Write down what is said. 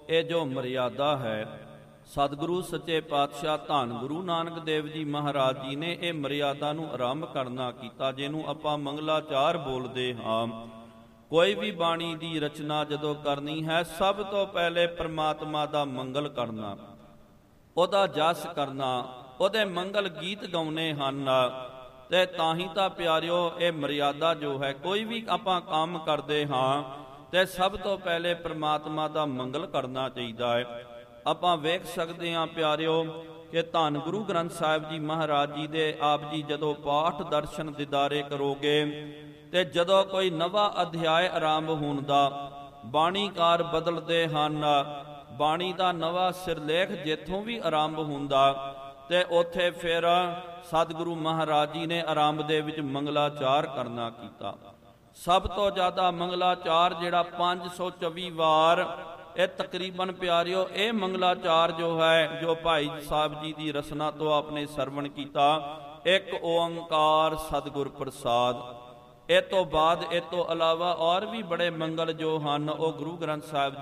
ਇਹ ਜੋ ਮਰਿਆਦਾ ਹੈ, ਸਤਿਗੁਰੂ ਸੱਚੇ ਪਾਤਸ਼ਾਹ ਧੰਨ ਗੁਰੂ ਨਾਨਕ ਦੇਵ ਜੀ ਮਹਾਰਾਜ ਜੀ ਨੇ ਇਹ ਮਰਿਆਦਾ ਨੂੰ ਆਰੰਭ ਕਰਨਾ ਕੀਤਾ, ਜਿਹਨੂੰ ਆਪਾਂ ਮੰਗਲਾਚਾਰ ਬੋਲਦੇ ਹਾਂ। ਕੋਈ ਵੀ ਬਾਣੀ ਦੀ ਰਚਨਾ ਜਦੋਂ ਕਰਨੀ ਹੈ, ਸਭ ਤੋਂ ਪਹਿਲੇ ਪ੍ਰਮਾਤਮਾ ਦਾ ਮੰਗਲ ਕਰਨਾ, ਉਹਦਾ ਜਸ ਕਰਨਾ, ਉਹਦੇ ਮੰਗਲ ਗੀਤ ਗਾਉਣੇ ਹਨ। ਤੇ ਤਾਂ ਹੀ ਤਾਂ ਪਿਆਰਿਓ ਇਹ ਮਰਿਆਦਾ ਜੋ ਹੈ, ਕੋਈ ਵੀ ਆਪਾਂ ਕੰਮ ਕਰਦੇ ਹਾਂ ਤੇ ਸਭ ਤੋਂ ਪਹਿਲੇ ਪ੍ਰਮਾਤਮਾ ਦਾ ਮੰਗਲ ਕਰਨਾ ਚਾਹੀਦਾ ਹੈ। ਆਪਾਂ ਵੇਖ ਸਕਦੇ ਹਾਂ ਪਿਆਰਿਓ ਕਿ ਧੰਨ ਗੁਰੂ ਗ੍ਰੰਥ ਸਾਹਿਬ ਜੀ ਮਹਾਰਾਜ ਜੀ ਦੇ ਆਪ ਜੀ ਜਦੋਂ ਪਾਠ ਦਰਸ਼ਨ ਦਿਦਾਰੇ ਕਰੋਗੇ ਤੇ ਜਦੋਂ ਕੋਈ ਨਵਾਂ ਅਧਿਆਇ ਆਰੰਭ ਹੋਣ ਦਾ, ਬਾਣੀਕਾਰ ਬਦਲਦੇ ਹਨ, ਬਾਣੀ ਦਾ ਨਵਾਂ ਸਿਰਲੇਖ ਜਿੱਥੋਂ ਵੀ ਆਰੰਭ ਹੁੰਦਾ ਤੇ ਉੱਥੇ ਫਿਰ ਸਤਿਗੁਰੂ ਮਹਾਰਾਜ ਜੀ ਨੇ ਆਰੰਭ ਦੇ ਵਿੱਚ ਮੰਗਲਾਚਾਰ ਕਰਨਾ ਕੀਤਾ। ਸਭ ਤੋਂ ਜ਼ਿਆਦਾ ਮੰਗਲਾਚਾਰ ਜਿਹੜਾ 524 ਵਾਰ, ਇਹ ਤਕਰੀਬਨ ਪਿਆਰਿਓ ਇਹ ਮੰਗਲਾਚਾਰ ਜੋ ਹੈ, ਜੋ ਭਾਈ ਸਾਹਿਬ ਜੀ ਦੀ ਰਸਨਾ ਤੋਂ ਆਪਨੇ ਸਰਵਣ ਕੀਤਾ, ਇੱਕ ਓੰਕਾਰ ਸਤਿਗੁਰ ਪ੍ਰਸਾਦ। ਇਹ ਤੋਂ ਬਾਅਦ, ਇਹ ਤੋਂ ਇਲਾਵਾ ਔਰ ਵੀ ਬੜੇ ਮੰਗਲ ਜੋ ਹਨ ਉਹ ਗੁਰੂ ਗ੍ਰੰਥ ਸਾਹਿਬ